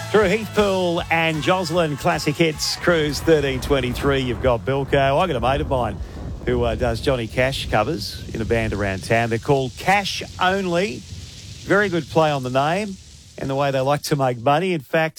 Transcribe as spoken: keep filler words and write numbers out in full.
Through Heathpool and Jocelyn Classic Hits Cruise thirteen twenty-three, you've got Bilko. I got a mate of mine who uh, does Johnny Cash covers in a band around town. They're called Cash Only. Very good play on the name and the way they like to make money. In fact,